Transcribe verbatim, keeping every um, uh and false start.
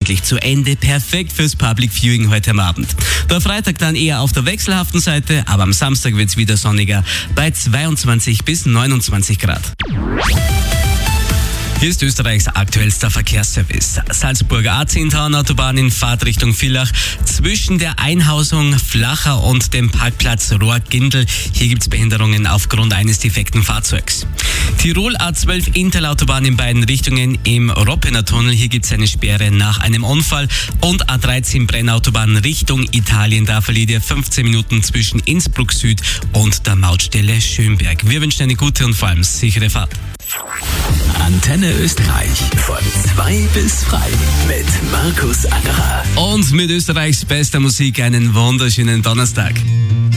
pünktlich zu Ende. Perfekt fürs Public Viewing heute am Abend. Der Freitag dann eher auf der wechselhaften Seite, aber am Samstag wird es wieder sonniger bei zweiundzwanzig bis neunundzwanzig Grad. Hier ist Österreichs aktuellster Verkehrsservice. Salzburger A zehn Autobahn in Fahrtrichtung Villach zwischen der Einhausung Flachau und dem Parkplatz Rohrgindl. Hier gibt es Behinderungen aufgrund eines defekten Fahrzeugs. Tirol A zwölf Interlautobahn in beiden Richtungen im Roppener Tunnel. Hier gibt es eine Sperre nach einem Unfall. Und A dreizehn Brennautobahn Richtung Italien. Da verliert ihr fünfzehn Minuten zwischen Innsbruck Süd und der Mautstelle Schönberg. Wir wünschen eine gute und vor allem sichere Fahrt. Antenne Österreich von zwei bis frei mit Markus Angerer. Und mit Österreichs bester Musik einen wunderschönen Donnerstag.